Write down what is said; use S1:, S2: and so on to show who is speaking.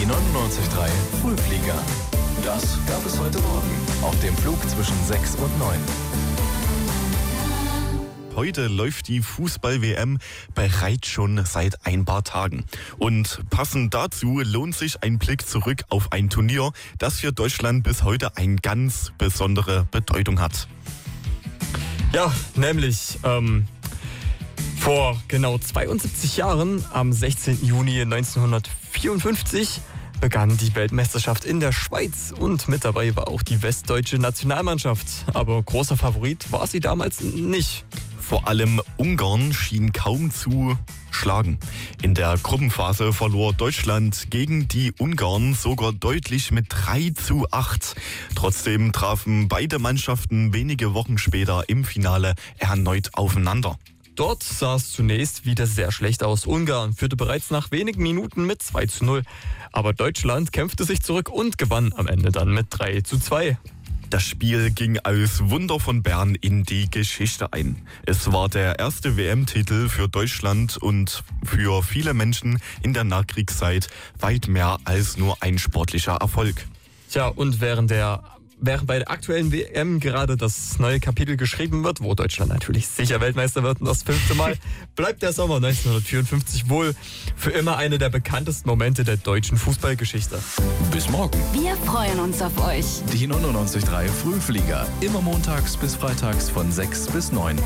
S1: 99.3 Frühflieger. Das gab es heute Morgen auf dem Flug zwischen 6 und 9.
S2: Heute läuft die Fußball-WM bereits schon seit ein paar Tagen. Und passend dazu lohnt sich ein Blick zurück auf ein Turnier, das für Deutschland bis heute eine ganz besondere Bedeutung hat.
S3: Ja, nämlich vor genau 72 Jahren, am 16. Juni 1954, begann die Weltmeisterschaft in der Schweiz und mit dabei war auch die westdeutsche Nationalmannschaft. Aber großer Favorit war sie damals nicht.
S2: Vor allem Ungarn schien kaum zu schlagen. In der Gruppenphase verlor Deutschland gegen die Ungarn sogar deutlich mit 3:8. Trotzdem trafen beide Mannschaften wenige Wochen später im Finale erneut aufeinander.
S3: Dort sah es zunächst wieder sehr schlecht aus. Ungarn führte bereits nach wenigen Minuten mit 2:0. Aber Deutschland kämpfte sich zurück und gewann am Ende dann mit 3:2.
S2: Das Spiel ging als Wunder von Bern in die Geschichte ein. Es war der erste WM-Titel für Deutschland und für viele Menschen in der Nachkriegszeit weit mehr als nur ein sportlicher Erfolg.
S3: Tja, und während bei der aktuellen WM gerade das neue Kapitel geschrieben wird, wo Deutschland natürlich sicher Weltmeister wird und das 5. Mal, bleibt der Sommer 1954 wohl für immer einer der bekanntesten Momente der deutschen Fußballgeschichte.
S1: Bis morgen.
S4: Wir freuen uns auf euch.
S1: Die 99.3 Frühflieger. Immer montags bis freitags von 6 bis 9.